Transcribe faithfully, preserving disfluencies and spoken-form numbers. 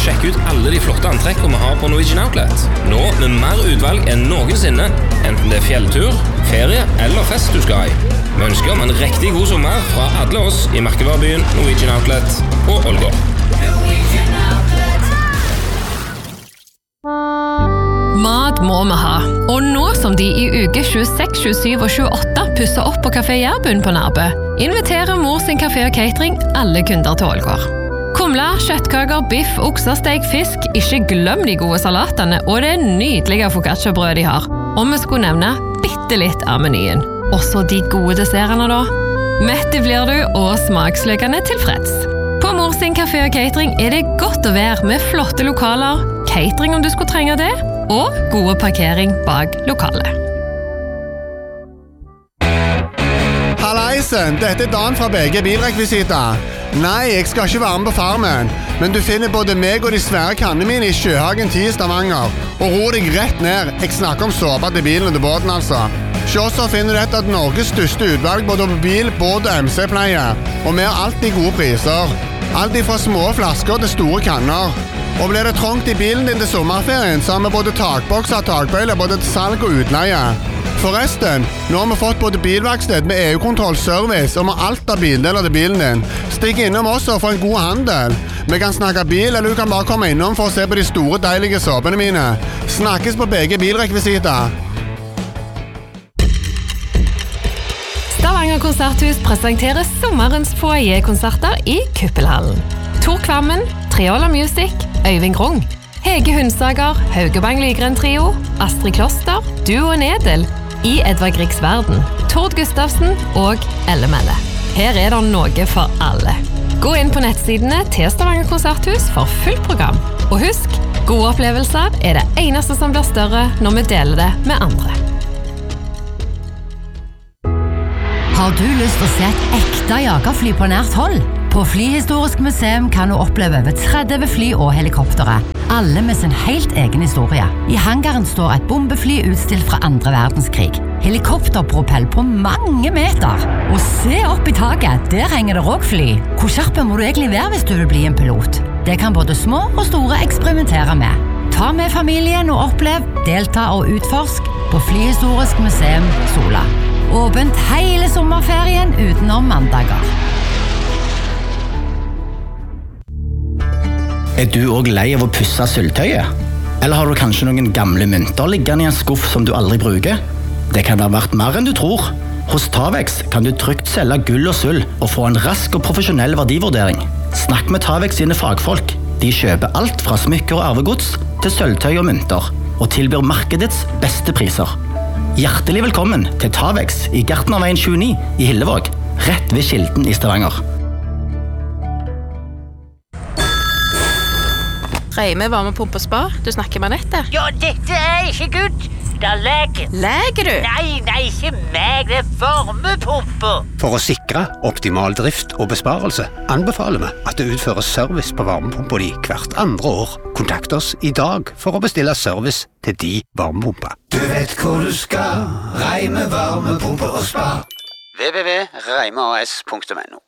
Sjekk ut alle de flotte antrekkene vi har på Norwegian Outlet. Nå med mer utvalg enn noensinne, enten det er fjelltur, ferie eller fest du skal i. Vi ønsker om en riktig god sommer fra alle oss i merkevarebyen Norwegian Outlet på Ålgård. Mat må vi ha, og nå som de i uke tjueseks, tjuesju og tjueåtte pusser opp på Kafé Jærbund på Nærbø, inviterer Mor sin kafé og catering alle kunder til Ålgård. Kumla, kjøttkaker, biff, oksesteg, fisk, ikke glem de gode salatene og det nydelige focaccia-brød de har. Og vi skulle nevne bitte litt av menyen. Også de gode dessertene da. Mette blir du og smaksløkene tilfreds. På Mor sin kafé og catering er det godt å være med flotte lokaler, catering om du skulle trenge det, og gode parkering bak lokalet. Hallaisen, dette er Dan fra B G Bilrekvisita. Nei, jeg skal ikke være med på farmen, men du finner både meg og de svære kannene mine i Sjøhagen ti i Stavanger. Og ro deg rett ned, jeg snakker om såpa til bilen og til båten altså. Så også finner du et av Norges største utvalg både på bil, båt og M C-pleie. Og vi har alltid gode priser. Alt fra små flasker til store kanner. Og blir det trångt i bilen din til sommerferien, så har vi både takbokser og takbøyler både til salg og utleie. Forresten, nå har vi fått både bilverksted med E U-kontroll, service og med alt av bildeler til bilen din. Stikk innom oss og få en god handel. Vi kan snakke bil, eller du kan bare komme innom for å se på de store, deilige såpene mine. Snakkes på B G Bilrekvisita. Stavanger Konserthus presenterer sommerens foyer-konserter i Kuppelhallen. Tor Kvammen, Triola Music, Øyvind Grung, Hege Hundsager, Haugebang Lygren Trio, Astrid Kloster, Duo Nedel, I Edvard Griegs Verden, Tord Gustavsen og Elle Melle. Her er det noe for alle. Gå inn på nettsidene til Stavanger Konserthus for fullt program. Og husk, gode opplevelser er det eneste som blir større når vi deler det med andre. Har du lyst til å se et ekte jagerfly på nært hold? På Flyhistorisk museum kan du oppleve over tretti fly og helikoptere, alle med sin helt egen historie. I hangaren står et bombefly utstilt fra andre verdenskrig. Helikopterpropell på mange meter. Og se opp i taket, der henger det råkfly. Hvor skjerpe må du egentlig være hvis du vil bli en pilot? Det kan både små og store eksperimentere med. Ta med familien og opplev, delta og utforsk på Flyhistorisk museum Sola. Åpent hele sommerferien utenom mandager. Er du også lei av å pusse syltøyet? Eller har du kanskje noen gamle mynter liggende i en skuff som du aldri bruker? Det kan være verdt mer enn du tror. Hos Tavex kan du trygt selge gull og sølv og få en rask og profesjonell verdivurdering. Snakk med Tavex sine fagfolk. De kjøper alt fra smykker og arvegods til sølvtøy og mynter, og tilbyr markedets beste priser. Hjertelig velkommen til Tavex i Gartnerveien tjueni i Hillevåg, rett ved Kilden i Stavanger. Reime varmepumpe og spa, du snakker med Anette. Ja, dette er ikke good. Det er lege. Leger du? Nei, nei, ikke meg, det er varmepumpe. For å sikre optimal drift og besparelse anbefaler vi at det utføres service på varmepumpa di hvert andre år. Kontakt oss i dag for å bestille service til de varmepumpa. Du vet hvor du skal, Reime varmepumpe og spa. w w w punktum reime a s punktum n o